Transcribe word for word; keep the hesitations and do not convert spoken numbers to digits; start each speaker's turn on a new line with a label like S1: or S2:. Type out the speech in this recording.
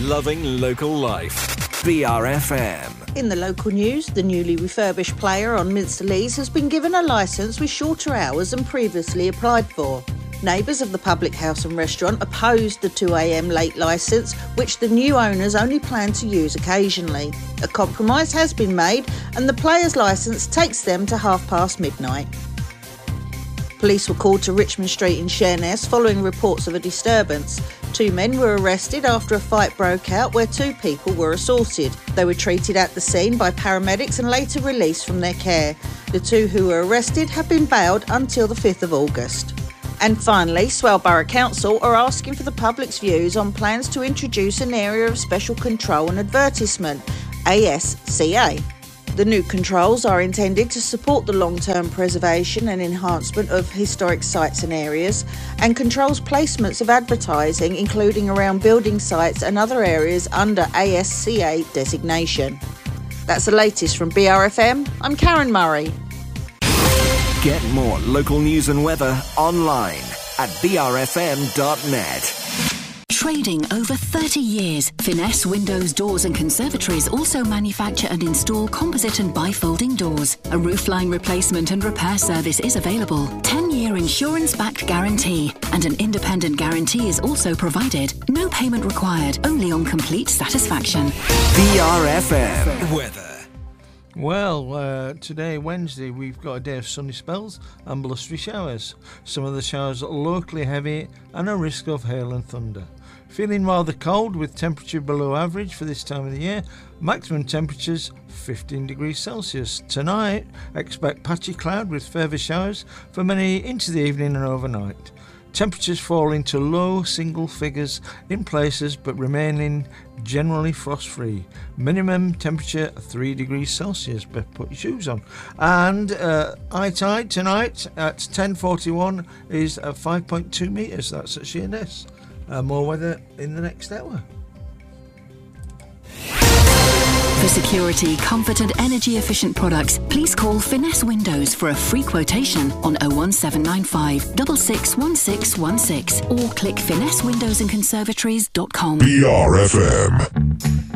S1: Loving local life. B R F M.
S2: In the local news, the newly refurbished player on Minster Leys has been given a licence with shorter hours than previously applied for. Neighbours of the public house and restaurant opposed the two a m late licence, which the new owners only plan to use occasionally. A compromise has been made and the player's licence takes them to half past midnight. Police were called to Richmond Street in Sheerness following reports of a disturbance. Two men were arrested after a fight broke out where two people were assaulted. They were treated at the scene by paramedics and later released from their care. The two who were arrested have been bailed until the fifth of August. And finally, Swale Borough Council are asking for the public's views on plans to introduce an area of special control and advertisement, A S C A. The new controls are intended to support the long-term preservation and enhancement of historic sites and areas, and controls placements of advertising, including around building sites and other areas under A S C A designation. That's the latest from B R F M. I'm Karen Murray.
S1: Get more local news and weather online at b r f m dot net.
S3: Trading over thirty years, Finesse Windows, Doors and Conservatories also manufacture and install composite and bifolding doors. A roofline replacement and repair service is available. ten-year insurance-backed guarantee and an independent guarantee is also provided. No payment required, only on complete satisfaction.
S1: B R F M weather.
S4: Well, uh, today, Wednesday, we've got a day of sunny spells and blustery showers. Some of the showers are locally heavy and a risk of hail and thunder. Feeling rather cold with temperature below average for this time of the year. Maximum temperatures fifteen degrees Celsius. Tonight, expect patchy cloud with further showers for many into the evening and overnight. Temperatures fall into low single figures in places but remaining generally frost-free. Minimum temperature three degrees Celsius, but put your shoes on. And uh, high tide tonight at ten forty-one is at five point two metres. That's at Sheerness. Uh, more weather in the next hour.
S3: For security, comfort and energy efficient products, please call Finesse Windows for a free quotation on oh one seven nine five, six six one six one six or click finesse windows and conservatories dot com.
S5: B R F M.